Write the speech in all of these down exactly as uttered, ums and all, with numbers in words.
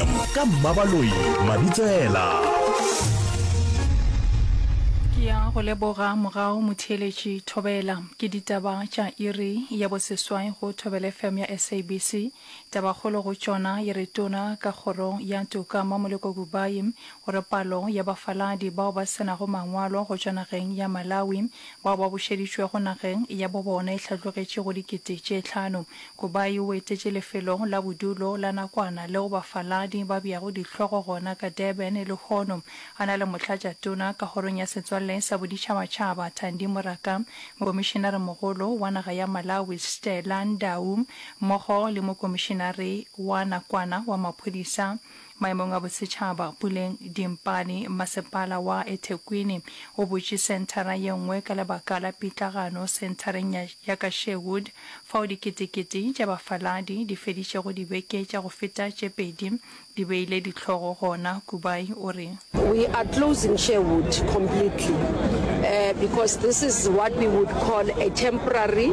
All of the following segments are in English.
M ka Mmabaloi Mabitsela. Ya go leboga morao motheletši Thobela ke ditaba tša iri ya boseswai go Thobela F M ya S A B C taba kgolo go tšona ye re tona ka kgoro ya toka Mamoleko Gubai gore palo ya bafaladi bao ba senago mangwalo go tšwa nageng ya Malawi bao ba bušeditšwe go nageng ya bo bona e hlatlogetše go dikete tše hlano. Gubai o etetše lefelo la bodulo la nakwana leo bafaladi ba bjago dihlogo gona ka Durban le hono a na le motlatša tona ka kgorong ya setswalle sa boditšhabatšhaba Thandi Moraka mokomišenare mogolo wa naga ya Malawi Stella Ndau mmogo le mokomišenare wa nakwana wa maphodisa maemong a bosetšhaba Puleng Dimpane masepala wa eThekwini o botše sentara ye nngwe ka lebaka la pitlagano sentareng ya ka Sherwood fao diketekete tša bafaladi di feditše go dibeke tša go feta tše pedi di beile ditlhogo gona. Gubai o re we are closing Sherwood completely uh, because this is what we would call a temporary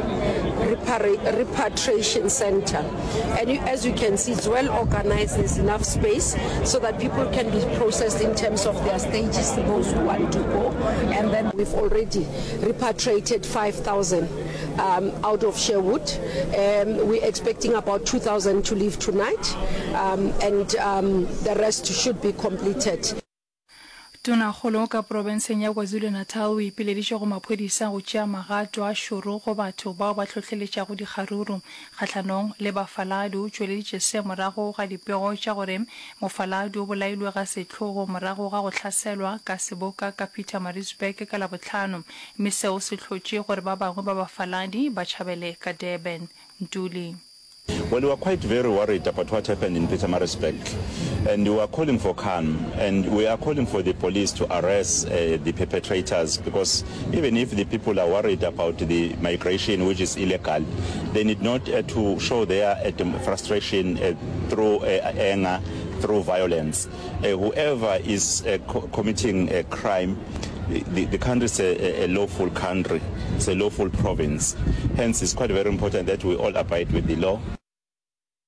repatriation center, and you, as you can see, it's well organized. There's enough space so that people can be processed in terms of their stages, those who want to go. And then we've already repatriated five thousand um, out of Sherwood. Um, we're expecting about two thousand to leave tonight, um, and um, the rest should be completed. Tona kgolo ka provinseng ya KwaZulu-Natal o ipileditše go maphodisa go tšea magato a šoro go batho bao ba tlhohleletšago dikgaruru kgatlhanong le bafaladi o tšweleditše se morago ga dipego tša gore mofaladi o bolailwe ga setlogo morago ga go hlaselwa ka seboka ka Pietermaritzburg ka labohlano mme seo se hlotše gore ba bangwe ba bafaladi ba tšhabele ka Durban. Ntuli. Well, we were quite very worried about what happened in Pietermaritzburg, and we were calling for calm, and we are calling for the police to arrest uh, the perpetrators, because even if the people are worried about the migration, which is illegal, they need not uh, to show their uh, frustration uh, through uh, anger, through violence. Uh, whoever is uh, co committing a crime, The, the country is a, a lawful country, it's a lawful province. Hence, it's quite very important that we all abide with the law.